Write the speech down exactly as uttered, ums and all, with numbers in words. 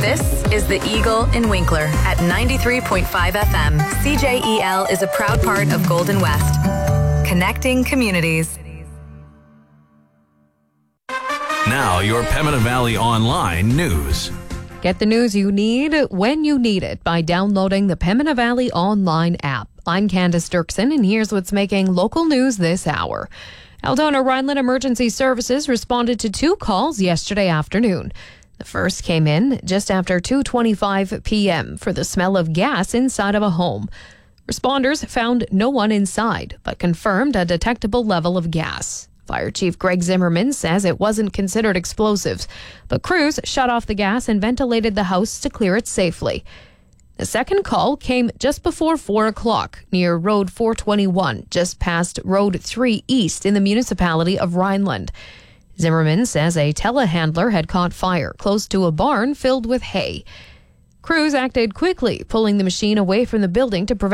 This is The Eagle in Winkler at ninety-three point five F M. C J E L is a proud part of Golden West. Connecting communities. Now, your Pembina Valley Online news. Get the news you need when you need it by downloading the Pembina Valley Online app. I'm Candace Dirksen, and here's what's making local news this hour. Aldona Rhineland Emergency Services responded to two calls yesterday afternoon. The first came in just after two twenty-five p.m. for the smell of gas inside of a home. Responders found no one inside, but confirmed a detectable level of gas. Fire Chief Greg Zimmerman says it wasn't considered explosives, but crews shut off the gas and ventilated the house to clear it safely. The second call came just before four o'clock near Road four twenty-one, just past Road three East in the municipality of Rhineland. Zimmerman says a telehandler had caught fire close to a barn filled with hay. Crews acted quickly, pulling the machine away from the building to prevent